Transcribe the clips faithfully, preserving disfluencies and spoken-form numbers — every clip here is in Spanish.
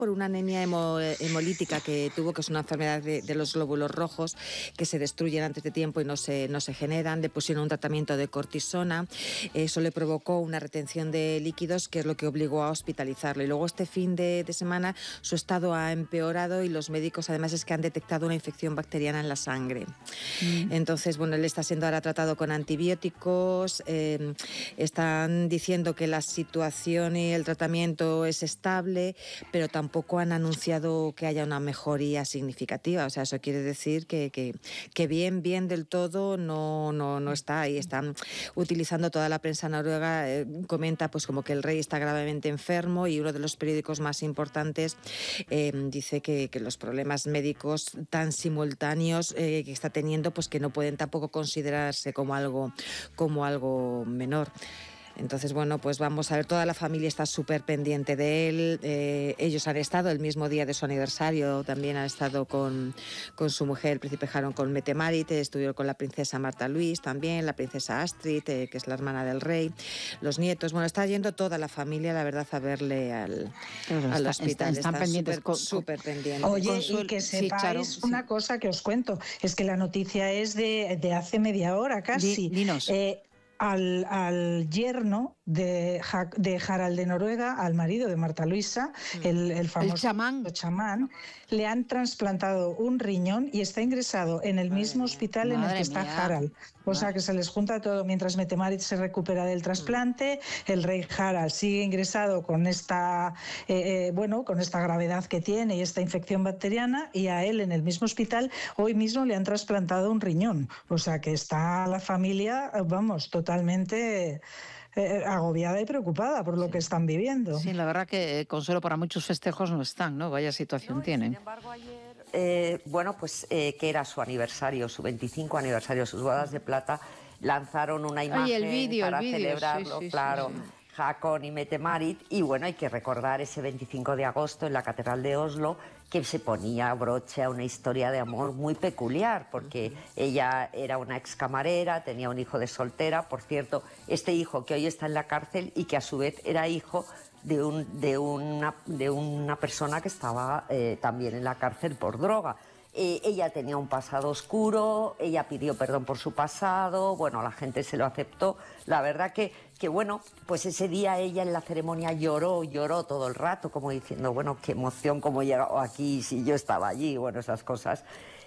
por una anemia hemo, hemolítica que tuvo, que es una enfermedad de, de los glóbulos rojos que se destruyen antes de tiempo y no se, no se generan. Le pusieron un tratamiento de cortisona, eso le provocó una retención de líquidos, que es lo que obligó a hospitalizarlo. Y luego este fin de, de semana su estado ha empeorado y los médicos además es que han detectado una infección bacteriana en la sangre. Mm. Entonces, bueno, él está siendo ahora tratado con antibióticos, eh, están diciendo que la situación y el tratamiento es estable, pero tampoco Tampoco han anunciado que haya una mejoría significativa. O sea, eso quiere decir que, que, que bien, bien del todo no, no, no está. Y están utilizando toda la prensa noruega, eh, comenta pues como que el rey está gravemente enfermo, y uno de los periódicos más importantes eh, dice que, que los problemas médicos tan simultáneos eh, que está teniendo, pues que no pueden tampoco considerarse como algo, como algo menor. Entonces, bueno, pues vamos a ver, toda la familia está súper pendiente de él. Eh, ellos han estado el mismo día de su aniversario, también han estado con, con su mujer, el príncipe Harald, con Mette-Marit, estuvieron con la princesa Marta Luis también, la princesa Astrid, eh, que es la hermana del rey, los nietos. Bueno, está yendo toda la familia, la verdad, a verle al, claro, al está, hospital. Está, están están pendientes. Súper, súper pendientes. Oye, y que sepáis sí, una sí. cosa que os cuento, es que la noticia es de, de hace media hora casi. Di, dinos. Eh, Al, al yerno de, de Harald de Noruega, al marido de Marta Luisa, mm. el, el famoso el chamán. chamán, le han trasplantado un riñón y está ingresado en el Madre mismo mía. hospital Madre en el que está mía. Harald. O sea, que se les junta todo. Mientras Mette-Marit se recupera del trasplante, mm. el rey Harald sigue ingresado con esta, eh, eh, bueno, con esta gravedad que tiene y esta infección bacteriana, y a él en el mismo hospital hoy mismo le han trasplantado un riñón. O sea, que está la familia, vamos, totalmente eh, agobiada y preocupada por lo sí. que están viviendo. Sí, la verdad que consuelo para muchos festejos no están, ¿no? Vaya situación no, tienen. Sin embargo, ayer, eh, bueno, pues eh, que era su aniversario, su veinticinco aniversario, sus bodas de plata, lanzaron una imagen Ay, el vídeo, para el vídeo, celebrarlo, sí, sí, claro. Sí, sí. Haakon y Mette-Marit, y bueno, hay que recordar ese veinticinco de agosto en la Catedral de Oslo, que se ponía broche a una historia de amor muy peculiar, porque ella era una ex camarera, tenía un hijo de soltera, por cierto, este hijo que hoy está en la cárcel y que a su vez era hijo de, un, de, una, de una persona que estaba eh, también en la cárcel por droga. Eh, ella tenía un pasado oscuro, ella pidió perdón por su pasado, bueno, la gente se lo aceptó. La verdad que, que bueno, pues ese día ella en la ceremonia lloró, lloró todo el rato, como diciendo, bueno, qué emoción, cómo he llegado aquí, si yo estaba allí, bueno, esas cosas.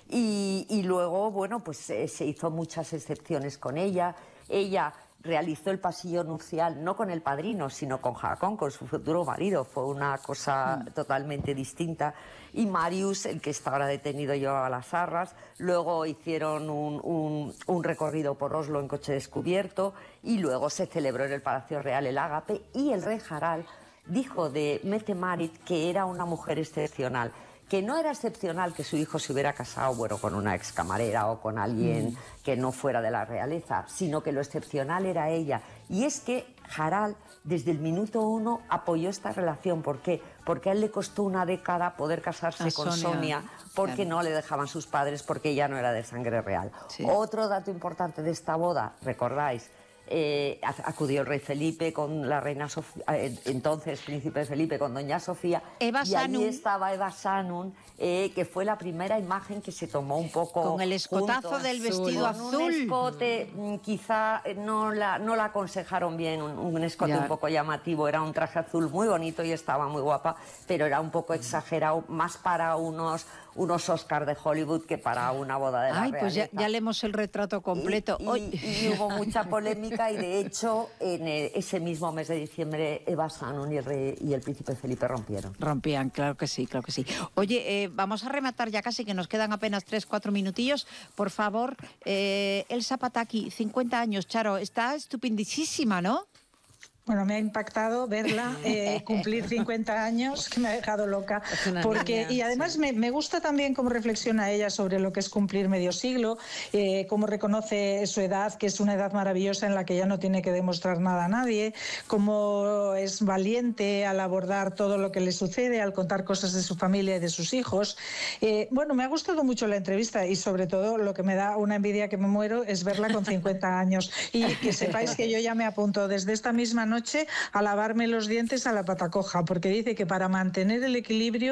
Y, y luego, bueno, pues eh, se hizo muchas excepciones con ella. Ella realizó el pasillo nupcial no con el padrino, sino con Haakon, con su futuro marido. Fue una cosa mm. totalmente distinta. Y Marius, el que está ahora detenido, llevaba las arras. Luego hicieron un, un, un recorrido por Oslo en coche descubierto, y luego se celebró en el Palacio Real el ágape, y el rey Harald dijo de Mette-Marit que era una mujer excepcional, que no era excepcional que su hijo se hubiera casado, bueno, con una ex camarera o con alguien mm. que no fuera de la realeza, sino que lo excepcional era ella. Y es que Harald, desde el minuto uno, apoyó esta relación. ¿Por qué? Porque a él le costó una década poder casarse a con Sonia, Sonia porque claro. no le dejaban sus padres, porque ella no era de sangre real. Sí. Otro dato importante de esta boda, recordáis, Eh, acudió el rey Felipe con la reina Sofía, eh, entonces príncipe Felipe, con doña Sofía, Eva y Sanum. allí estaba Eva Sanum, eh, que fue la primera imagen que se tomó un poco con el escotazo juntos, del vestido con azul. Un escote, quizá no la, no la aconsejaron bien, un, un escote ya. un poco llamativo, era un traje azul muy bonito y estaba muy guapa, pero era un poco exagerado, más para unos unos Oscars de Hollywood que para una boda de la Ay, realeza. pues ya, ya leemos el retrato completo. Y, y, y hubo mucha polémica, y de hecho en el, ese mismo mes de diciembre Eva Sanum y el, rey, y el príncipe Felipe rompieron. Rompían, claro que sí, claro que sí. Oye, eh, vamos a rematar ya casi, que nos quedan apenas tres, cuatro minutillos. Por favor, eh, Elsa Pataki, cincuenta años, Charo, está estupendísima, ¿no? Bueno, me ha impactado verla eh, cumplir cincuenta años, que me ha dejado loca. Porque, niña, y además sí. me, me gusta también cómo reflexiona ella sobre lo que es cumplir medio siglo, eh, cómo reconoce su edad, que es una edad maravillosa en la que ya no tiene que demostrar nada a nadie, cómo es valiente al abordar todo lo que le sucede, al contar cosas de su familia y de sus hijos. Eh, bueno, me ha gustado mucho la entrevista, y sobre todo lo que me da una envidia que me muero es verla con cincuenta años. Y que sepáis que yo ya me apunto desde esta misma noche noche a lavarme los dientes a la patacoja, porque dice que para mantener el equilibrio